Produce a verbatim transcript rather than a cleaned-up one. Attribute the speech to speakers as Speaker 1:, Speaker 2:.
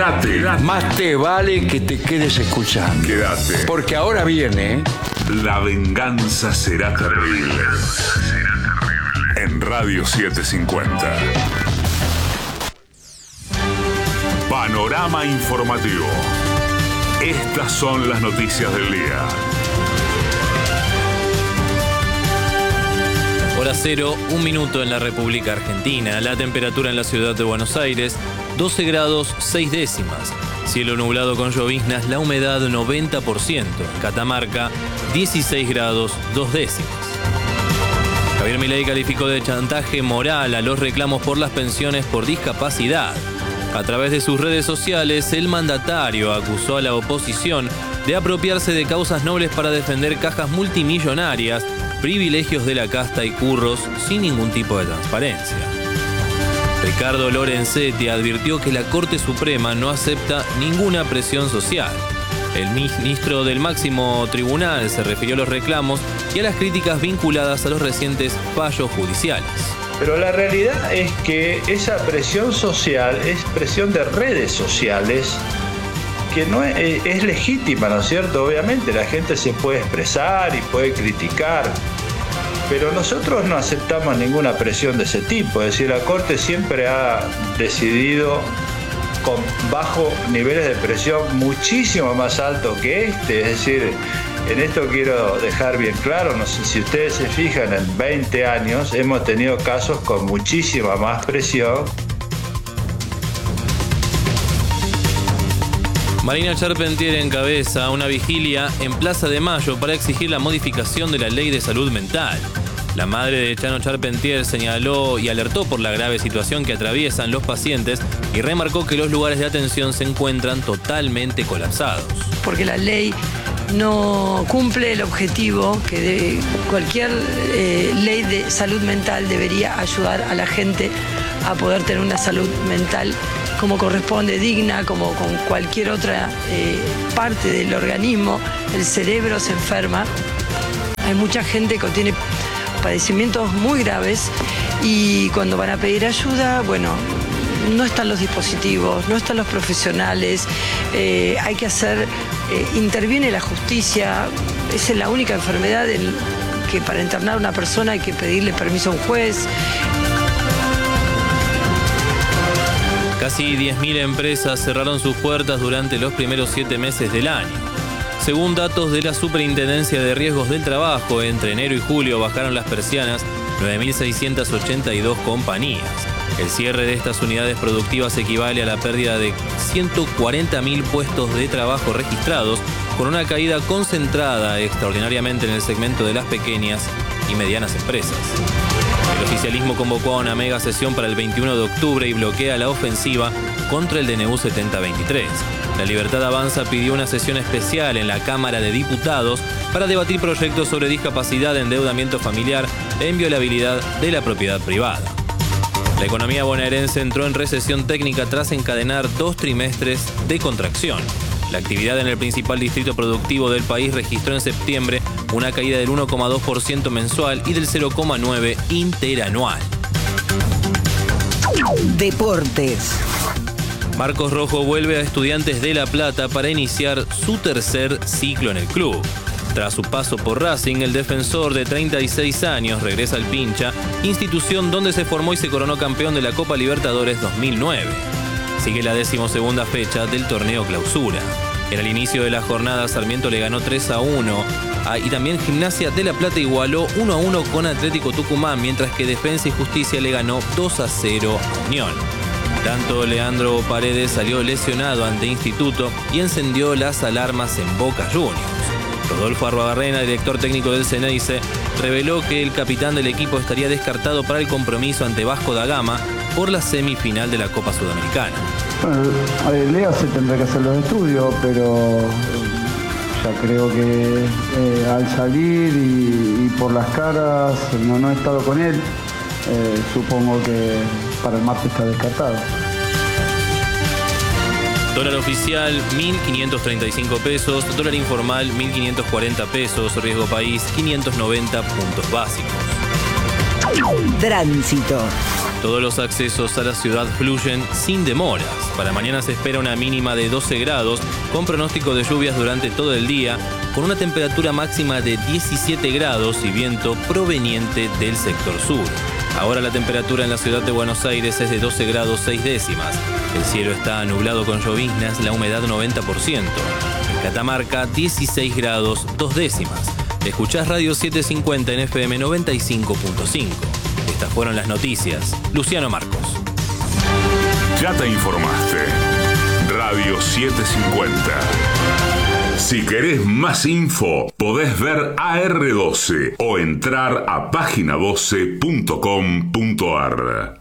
Speaker 1: Quédate.
Speaker 2: Más te vale que te quedes escuchando.
Speaker 1: Quédate.
Speaker 2: Porque ahora viene...
Speaker 1: La venganza será terrible. La venganza será terrible. En Radio setecientos cincuenta. Panorama informativo. Estas son las noticias del día.
Speaker 3: Hora cero, un minuto en la República Argentina. La temperatura en la ciudad de Buenos Aires, doce grados seis décimas. Cielo nublado con lloviznas, la humedad noventa por ciento. En Catamarca, dieciséis grados dos décimas. Javier Milei calificó de chantaje moral a los reclamos por las pensiones por discapacidad. A través de sus redes sociales, el mandatario acusó a la oposición de apropiarse de causas nobles para defender cajas multimillonarias, privilegios de la casta y curros sin ningún tipo de transparencia. Ricardo Lorenzetti advirtió que la Corte Suprema no acepta ninguna presión social. El ministro del máximo tribunal se refirió a los reclamos y a las críticas vinculadas a los recientes fallos judiciales.
Speaker 4: Pero la realidad es que esa presión social es presión de redes sociales que no es, es legítima, ¿no es cierto? Obviamente la gente se puede expresar y puede criticar, pero nosotros no aceptamos ninguna presión de ese tipo. Es decir, la Corte siempre ha decidido con bajo niveles de presión muchísimo más alto que este. Es decir, en esto quiero dejar bien claro, no sé si ustedes se fijan, en veinte años hemos tenido casos con muchísima más presión.
Speaker 3: Marina Charpentier encabeza una vigilia en Plaza de Mayo para exigir la modificación de la Ley de Salud Mental. La madre de Chano Charpentier señaló y alertó por la grave situación que atraviesan los pacientes y remarcó que los lugares de atención se encuentran totalmente colapsados.
Speaker 5: Porque la ley no cumple el objetivo que de cualquier eh, ley de salud mental debería ayudar a la gente a poder tener una salud mental como corresponde, digna, como con cualquier otra eh, parte del organismo. El cerebro se enferma. Hay mucha gente que tiene padecimientos muy graves y cuando van a pedir ayuda, bueno, no están los dispositivos, no están los profesionales, eh, hay que hacer, eh, interviene la justicia. Esa es la única enfermedad en que para internar a una persona hay que pedirle permiso a un juez.
Speaker 3: Casi diez mil empresas cerraron sus puertas durante los primeros siete meses del año. Según datos de la Superintendencia de Riesgos del Trabajo, entre enero y julio bajaron las persianas nueve mil seiscientas ochenta y dos compañías. El cierre de estas unidades productivas equivale a la pérdida de ciento cuarenta mil puestos de trabajo registrados, con una caída concentrada extraordinariamente en el segmento de las pequeñas y medianas empresas. El oficialismo convocó a una mega sesión para el veintiuno de octubre y bloquea la ofensiva contra el D N U setenta veintitrés. La Libertad Avanza pidió una sesión especial en la Cámara de Diputados para debatir proyectos sobre discapacidad, endeudamiento familiar e inviolabilidad de la propiedad privada. La economía bonaerense entró en recesión técnica tras encadenar dos trimestres de contracción. La actividad en el principal distrito productivo del país registró en septiembre una caída del uno coma dos por ciento mensual y del cero coma nueve por ciento interanual.
Speaker 6: Deportes.
Speaker 3: Marcos Rojo vuelve a Estudiantes de La Plata para iniciar su tercer ciclo en el club. Tras su paso por Racing, el defensor de treinta y seis años regresa al Pincha, institución donde se formó y se coronó campeón de la Copa Libertadores dos mil nueve. Sigue la decimosegunda fecha del torneo Clausura. En el inicio de la jornada, Sarmiento le ganó tres a uno ah, y también Gimnasia de La Plata igualó uno a uno con Atlético Tucumán, mientras que Defensa y Justicia le ganó dos a cero a Unión. Tanto Leandro Paredes salió lesionado ante Instituto y encendió las alarmas en Boca Juniors. Rodolfo Arruabarrena, director técnico del Ceneice, reveló que el capitán del equipo estaría descartado para el compromiso ante Vasco da Gama por la semifinal de la Copa Sudamericana.
Speaker 7: Bueno, Leo se tendrá que hacer los estudios, pero ya creo que eh, al salir y, y por las caras, no, no he estado con él, eh, supongo que para el martes está descartado.
Speaker 3: Dólar oficial mil quinientos treinta y cinco pesos, dólar informal mil quinientos cuarenta pesos, riesgo país quinientos noventa puntos básicos.
Speaker 6: Tránsito.
Speaker 3: Todos los accesos a la ciudad fluyen sin demoras. Para mañana se espera una mínima de doce grados, con pronóstico de lluvias durante todo el día, con una temperatura máxima de diecisiete grados y viento proveniente del sector sur. Ahora la temperatura en la ciudad de Buenos Aires es de doce grados seis décimas. El cielo está nublado con lloviznas, la humedad noventa por ciento. En Catamarca, dieciséis grados dos décimas. Escuchás Radio setecientos cincuenta en F M noventa y cinco punto cinco. Estas fueron las noticias. Luciano Marcos.
Speaker 1: Ya te informaste. Radio setecientos cincuenta. Si querés más info, podés ver A R doce o entrar a página doce punto com punto ar.